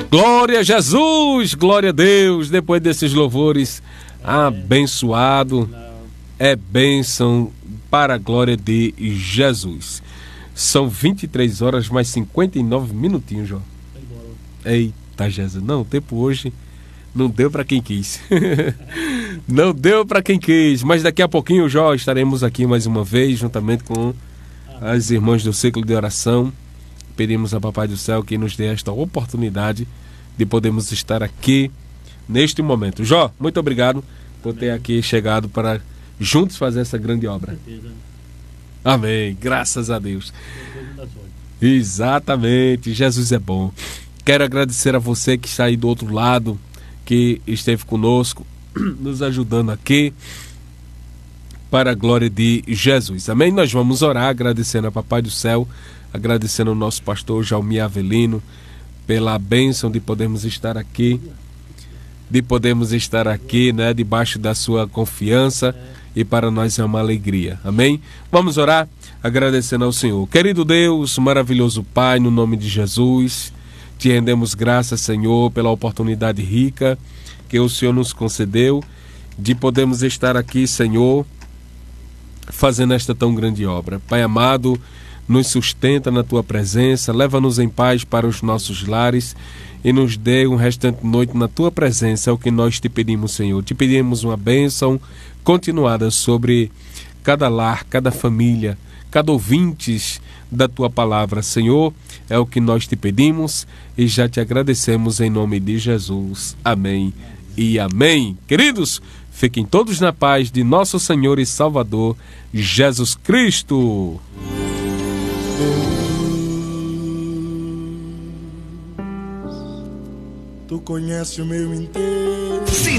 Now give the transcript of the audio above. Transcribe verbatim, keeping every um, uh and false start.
Glória a Jesus, glória a Deus. Depois desses louvores abençoado, é bênção para a glória de Jesus. São vinte e três horas mais cinquenta e nove minutinhos, João. Eita, Jesus, não, o tempo hoje não deu para quem quis. Não deu para quem quis, mas daqui a pouquinho, Jó, estaremos aqui mais uma vez, juntamente com as irmãs do ciclo de oração. Pedimos a Papai do Céu que nos dê esta oportunidade de podermos estar aqui neste momento. Jó, muito obrigado por ter aqui chegado para juntos fazer essa grande obra. Amém, graças a Deus. Exatamente, Jesus é bom. Quero agradecer a você que está aí do outro lado, que esteve conosco, nos ajudando aqui, para a glória de Jesus. Amém? Nós vamos orar agradecendo a Papai do Céu, agradecendo ao nosso pastor Jaumir Avelino pela bênção de podermos estar aqui, de podermos estar aqui, né, debaixo da sua confiança, e para nós é uma alegria. Amém? Vamos orar agradecendo ao Senhor. Querido Deus, maravilhoso Pai, no nome de Jesus, te rendemos graças, Senhor, pela oportunidade rica que o Senhor nos concedeu de podermos estar aqui, Senhor, fazendo esta tão grande obra. Pai amado, nos sustenta na tua presença, leva-nos em paz para os nossos lares e nos dê um restante noite na tua presença. É o que nós te pedimos, Senhor. Te pedimos uma bênção continuada sobre cada lar, cada família, cada ouvinte da tua palavra, Senhor. É o que nós te pedimos e já te agradecemos em nome de Jesus. Amém e amém. Queridos, fiquem todos na paz de nosso Senhor e Salvador Jesus Cristo. Tu conhece o meu inteiro.